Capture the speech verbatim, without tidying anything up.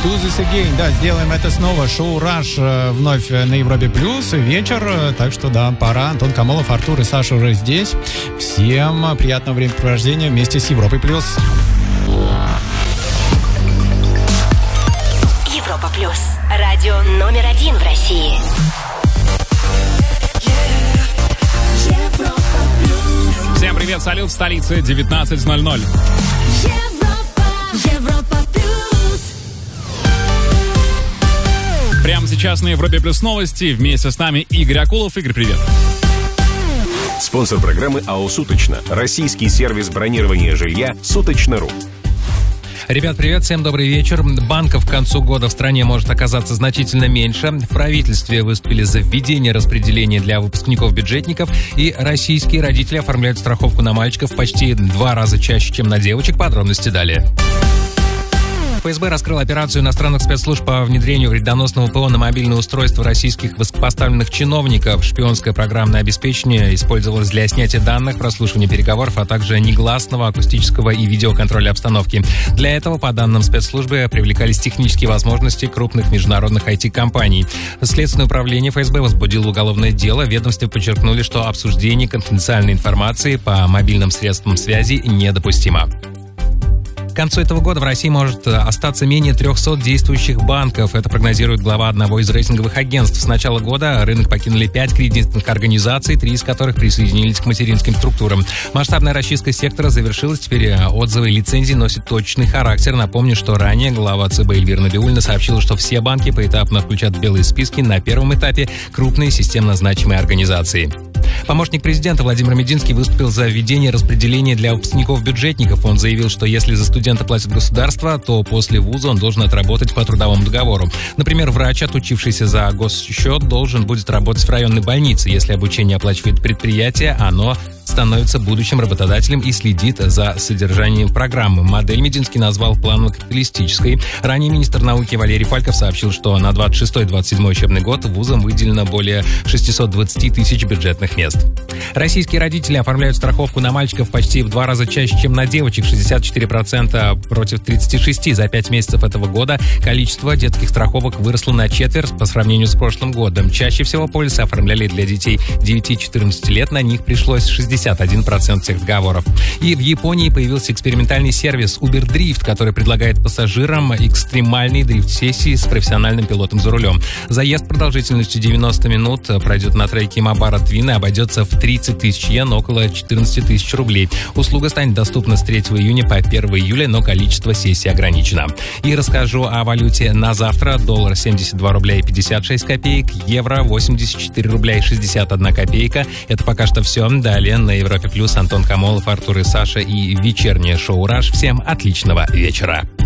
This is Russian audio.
Do This Again. Да, сделаем это снова. Шоу «Раш» вновь на Европе Плюс. Вечер, так что да, пора. Антон Камолов, Артур и Саша уже здесь. Всем приятного времяпровождения вместе с Европой Плюс. Европа Плюс. Радио номер один в России. Всем привет, салют, в столице девятнадцать ноль ноль. Европа, Европа Плюс. Прямо сейчас на Европе Плюс новости. Вместе с нами Игорь Акулов. Игорь, привет. Спонсор программы АО «Суточно». Российский сервис бронирования жилья «Суточно.ру». Ребят, привет, всем добрый вечер. Банков к концу года в стране может оказаться значительно меньше. В правительстве выступили за введение распределения для выпускников-бюджетников, и российские родители оформляют страховку на мальчиков почти два раза чаще, чем на девочек. Подробности далее. ФСБ раскрыл операцию иностранных спецслужб по внедрению вредоносного ПО на мобильное устройство российских высокопоставленных чиновников. Шпионское программное обеспечение использовалось для снятия данных, прослушивания переговоров, а также негласного акустического и видеоконтроля обстановки. Для этого, по данным спецслужбы, привлекались технические возможности крупных международных ай ти-компаний. Следственное управление ФСБ возбудило уголовное дело. В ведомстве подчеркнули, что обсуждение конфиденциальной информации по мобильным средствам связи недопустимо. К концу этого года в России может остаться менее трехсот действующих банков. Это прогнозирует глава одного из рейтинговых агентств. С начала года рынок покинули пять кредитных организаций, три из которых присоединились к материнским структурам. Масштабная расчистка сектора завершилась. Теперь отзывы и лицензии носят точный характер. Напомню, что ранее глава ЦБ Эльвира Набиуллина сообщила, что все банки поэтапно включат в белые списки на первом этапе крупные системно значимые организации. Помощник президента Владимир Мединский выступил за введение распределения для выпускников-бюджетников. Он заявил, что если за студента платит государство, то после вуза он должен отработать по трудовому договору. Например, врач, отучившийся за госсчет, должен будет работать в районной больнице. Если обучение оплачивает предприятие, оно становится будущим работодателем и следит за содержанием программы. Модель Мединский назвал планово-капиталистической. Ранее министр науки Валерий Фальков сообщил, что на двадцать шестой — двадцать седьмой учебный год вузам выделено более шестьсот двадцать тысяч бюджетных мест. Российские родители оформляют страховку на мальчиков почти в два раза чаще, чем на девочек. шестьдесят четыре процента против тридцати шести процентов. За пять месяцев этого года количество детских страховок выросло на четверть по сравнению с прошлым годом. Чаще всего полисы оформляли для детей девяти-четырнадцати лет. На них пришлось шестьдесят один процент всех договоров. И в Японии появился экспериментальный сервис Uber Drift, который предлагает пассажирам экстремальные дрифт-сессии с профессиональным пилотом за рулем. Заезд продолжительностью девяносто минут пройдет на треке Имабара Твин и обойдется в тридцать тысяч йен, около четырнадцать тысяч рублей. Услуга станет доступна с третьего июня по первого июля, но количество сессий ограничено. И расскажу о валюте на завтра. Доллар семьдесят два рубля и пятьдесят шесть копеек, евро восемьдесят четыре рубля и шестьдесят одна копейка. Это пока что все. Далее на Европе Плюс Антон Камолов, Артур и Саша и вечернее шоу «Раш». Всем отличного вечера.